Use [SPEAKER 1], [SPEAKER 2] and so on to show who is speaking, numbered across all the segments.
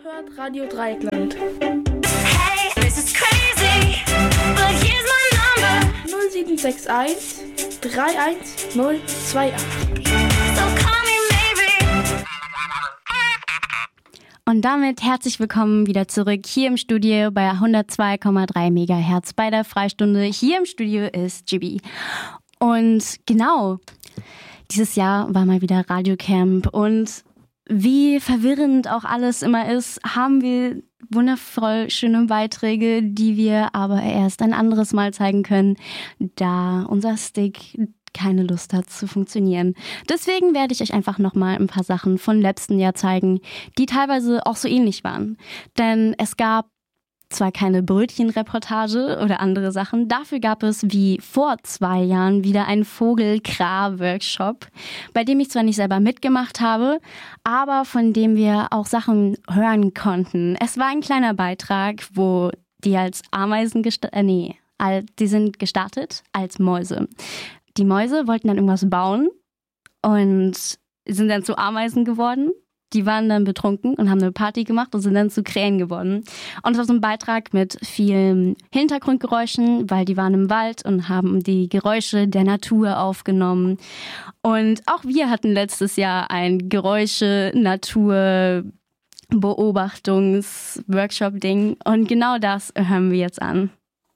[SPEAKER 1] hört Radio Dreieckland.
[SPEAKER 2] Hey, this is crazy, but here's my number.
[SPEAKER 1] 0761 31028.
[SPEAKER 2] So call me maybe.
[SPEAKER 3] Und damit herzlich willkommen wieder zurück hier im Studio bei 102,3 MHz bei der Freistunde. Hier im Studio ist Gibi. Und genau, dieses Jahr war mal wieder Radiocamp und wie verwirrend auch alles immer ist, haben wir wundervoll schöne Beiträge, die wir aber erst ein anderes Mal zeigen können, da unser Stick keine Lust hat zu funktionieren. Deswegen werde ich euch einfach nochmal ein paar Sachen von letzten Jahr zeigen, die teilweise auch so ähnlich waren. Denn es gab zwar keine Brötchenreportage oder andere Sachen, dafür gab es wie vor 2 Jahren wieder einen Vogel-Kra-Workshop, bei dem ich zwar nicht selber mitgemacht habe, aber von dem wir auch Sachen hören konnten. Es war ein kleiner Beitrag, wo die als Ameisen die sind gestartet als Mäuse. Die Mäuse wollten dann irgendwas bauen und sind dann zu Ameisen geworden. Die waren dann betrunken und haben eine Party gemacht und sind dann zu Krähen geworden. Und es war so ein Beitrag mit vielen Hintergrundgeräuschen, weil die waren im Wald und haben die Geräusche der Natur aufgenommen. Und auch wir hatten letztes Jahr ein Geräusche-Natur-Beobachtungs-Workshop-Ding. Und genau das hören wir jetzt an.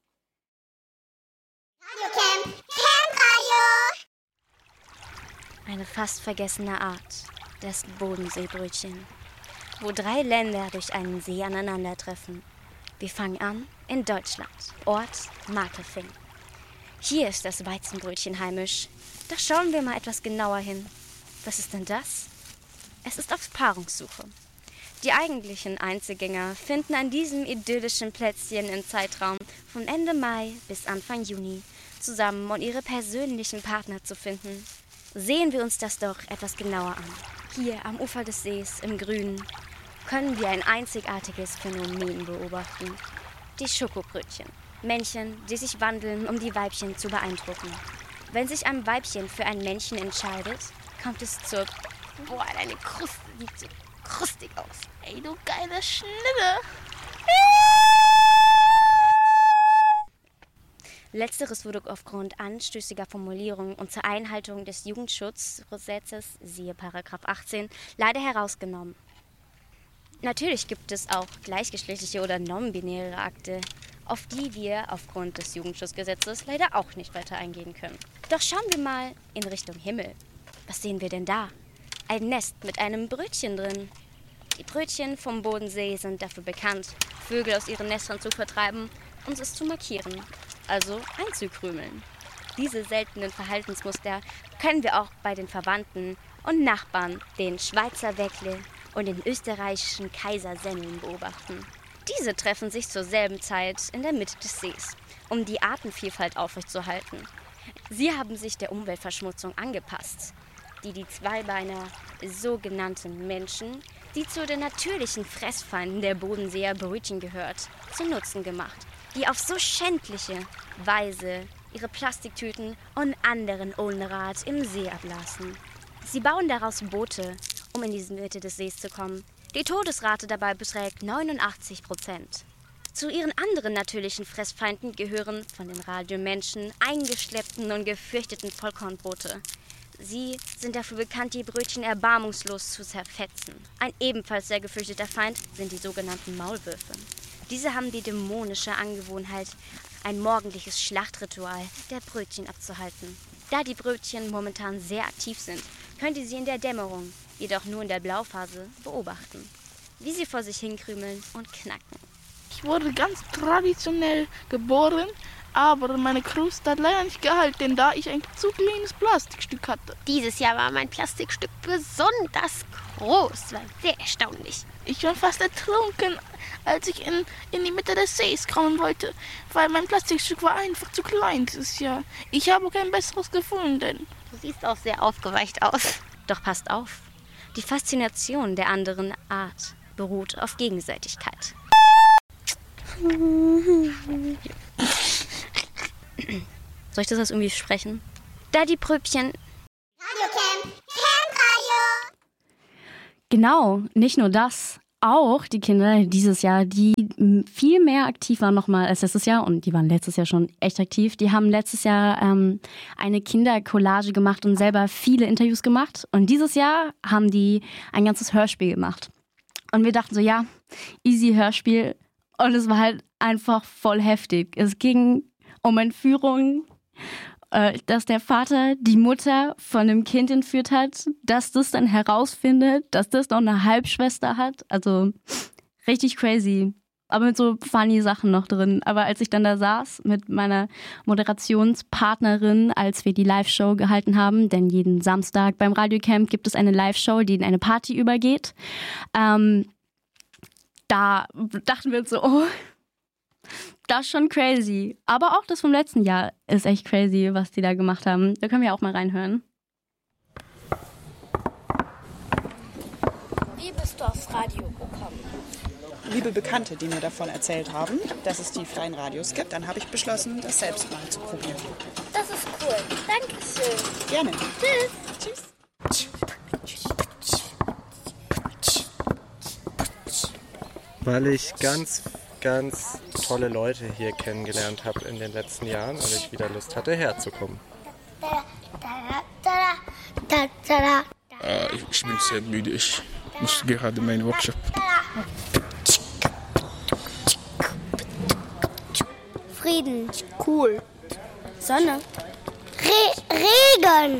[SPEAKER 4] Radiocamp, Campradio!
[SPEAKER 5] Eine fast vergessene Art. Das Bodenseebrötchen, wo 3 Länder durch einen See aneinandertreffen. Wir fangen an in Deutschland, Ort Markefing. Hier ist das Weizenbrötchen heimisch. Doch schauen wir mal etwas genauer hin. Was ist denn das? Es ist auf Paarungssuche. Die eigentlichen Einzelgänger finden an diesem idyllischen Plätzchen im Zeitraum von Ende Mai bis Anfang Juni zusammen, um ihre persönlichen Partner zu finden. Sehen wir uns das doch etwas genauer an. Hier am Ufer des Sees im Grünen können wir ein einzigartiges Phänomen beobachten. Die Schokobrötchen. Männchen, die sich wandeln, um die Weibchen zu beeindrucken. Wenn sich ein Weibchen für ein Männchen entscheidet, kommt es zur... Boah, deine Kruste sieht so krustig aus. Ey, du geile Schnitte. Letzteres wurde aufgrund anstößiger Formulierungen und zur Einhaltung des Jugendschutzgesetzes, siehe § 18, leider herausgenommen. Natürlich gibt es auch gleichgeschlechtliche oder non-binäre Akte, auf die wir aufgrund des Jugendschutzgesetzes leider auch nicht weiter eingehen können. Doch schauen wir mal in Richtung Himmel. Was sehen wir denn da? Ein Nest mit einem Brötchen drin. Die Brötchen vom Bodensee sind dafür bekannt, Vögel aus ihren Nestern zu vertreiben und es zu markieren, also einzukrümeln. Diese seltenen Verhaltensmuster können wir auch bei den Verwandten und Nachbarn, den Schweizer Weckle und den österreichischen Kaisersemmeln beobachten. Diese treffen sich zur selben Zeit in der Mitte des Sees, um die Artenvielfalt aufrechtzuerhalten. Sie haben sich der Umweltverschmutzung angepasst, die Zweibeiner, sogenannten Menschen, die zu den natürlichen Fressfeinden der Bodenseer Brötchen gehört, zu Nutzen gemacht, die auf so schändliche Weise ihre Plastiktüten und anderen Unrat im See ablassen. Sie bauen daraus Boote, um in die Mitte des Sees zu kommen. Die Todesrate dabei beträgt 89%. Zu ihren anderen natürlichen Fressfeinden gehören von den Radiomenschen eingeschleppten und gefürchteten Vollkornbrote. Sie sind dafür bekannt, die Brötchen erbarmungslos zu zerfetzen. Ein ebenfalls sehr gefürchteter Feind sind die sogenannten Maulwürfe. Diese haben die dämonische Angewohnheit, ein morgendliches Schlachtritual der Brötchen abzuhalten. Da die Brötchen momentan sehr aktiv sind, könnt ihr sie in der Dämmerung, jedoch nur in der Blauphase, beobachten, wie sie vor sich hinkrümeln und knacken.
[SPEAKER 1] Ich wurde ganz traditionell geboren, aber meine Kruste hat leider nicht gehalten, da ich ein zu kleines Plastikstück hatte.
[SPEAKER 4] Dieses Jahr war mein Plastikstück besonders groß, war sehr erstaunlich.
[SPEAKER 1] Ich war fast ertrunken, als ich in die Mitte des Sees kommen wollte, weil mein Plastikstück war einfach zu klein dieses Jahr. Ich habe kein besseres gefunden.
[SPEAKER 4] Du siehst auch sehr aufgeweicht aus.
[SPEAKER 5] Doch passt auf, die Faszination der anderen Art beruht auf Gegenseitigkeit. Soll ich das jetzt irgendwie sprechen? Da die Brötchen...
[SPEAKER 4] Radiocamp, Campradio!
[SPEAKER 3] Genau, nicht nur das. auch die Kinder dieses Jahr, die viel mehr aktiv waren nochmal als letztes Jahr und die waren letztes Jahr schon echt aktiv. Die haben letztes Jahr eine Kindercollage gemacht und selber viele Interviews gemacht. Und dieses Jahr haben die ein ganzes Hörspiel gemacht. Und wir dachten so, ja, easy Hörspiel. Und es war halt einfach voll heftig. Es ging um Entführung, dass der Vater die Mutter von dem Kind entführt hat, dass das dann herausfindet, dass das noch eine Halbschwester hat. Also richtig crazy. Aber mit so funny Sachen noch drin. Aber als ich dann da saß mit meiner Moderationspartnerin, als wir die Live-Show gehalten haben, denn jeden Samstag beim Radiocamp gibt es eine Live-Show, die in eine Party übergeht, da dachten wir uns so, oh, das ist schon crazy. Aber auch das vom letzten Jahr ist echt crazy, was die da gemacht haben. Da können wir auch mal reinhören.
[SPEAKER 6] Wie bist du aufs Radio gekommen?
[SPEAKER 7] Liebe Bekannte, die mir davon erzählt haben, dass es die freien Radios gibt, dann habe ich beschlossen, das selbst mal zu probieren.
[SPEAKER 6] Das ist cool. Dankeschön.
[SPEAKER 7] Gerne.
[SPEAKER 6] Tschüss.
[SPEAKER 8] Weil ich ganz tolle Leute hier kennengelernt habe in den letzten Jahren und ich wieder Lust hatte, herzukommen.
[SPEAKER 9] Ich bin sehr müde. Ich muss gerade meinen Workshop.
[SPEAKER 4] Frieden.
[SPEAKER 6] Cool.
[SPEAKER 4] Sonne. Regen.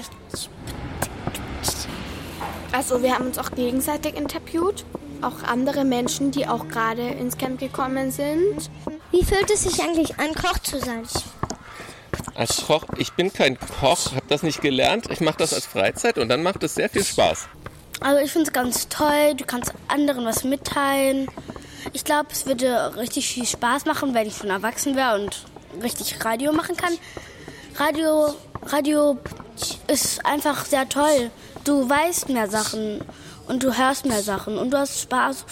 [SPEAKER 6] Also wir haben uns auch gegenseitig interviewt. Auch andere Menschen, die auch gerade ins Camp gekommen sind.
[SPEAKER 4] Wie fühlt es sich eigentlich an, Koch zu sein?
[SPEAKER 10] Als Koch, ich bin kein Koch, habe das nicht gelernt. Ich mache das als Freizeit und dann macht es sehr viel Spaß.
[SPEAKER 11] Also ich finde es ganz toll, du kannst anderen was mitteilen. Ich glaube, es würde richtig viel Spaß machen, wenn ich schon erwachsen wäre und richtig Radio machen kann. Radio ist einfach sehr toll. Du weißt mehr Sachen und du hörst mehr Sachen und du hast Spaß.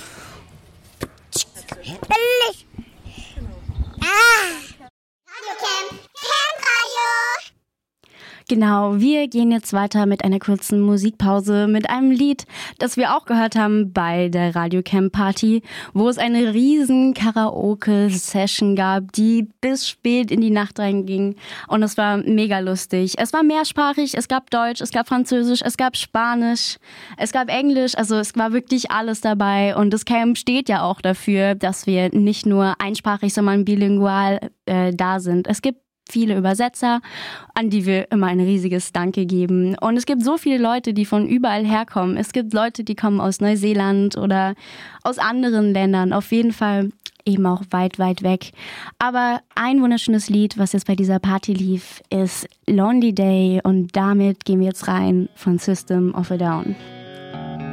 [SPEAKER 4] Radiocamp, Campradio.
[SPEAKER 3] Genau, wir gehen jetzt weiter mit einer kurzen Musikpause mit einem Lied, das wir auch gehört haben bei der Radiocamp-Party, wo es eine riesen Karaoke-Session gab, die bis spät in die Nacht reinging und es war mega lustig. Es war mehrsprachig, es gab Deutsch, es gab Französisch, es gab Spanisch, es gab Englisch, also es war wirklich alles dabei und das Camp steht ja auch dafür, dass wir nicht nur einsprachig, sondern bilingual da sind. Es gibt viele Übersetzer, an die wir immer ein riesiges Danke geben. Und es gibt so viele Leute, die von überall herkommen. Es gibt Leute, die kommen aus Neuseeland oder aus anderen Ländern. Auf jeden Fall eben auch weit, weit weg. Aber ein wunderschönes Lied, was jetzt bei dieser Party lief, ist Lonely Day. Und damit gehen wir jetzt rein von System of a Down.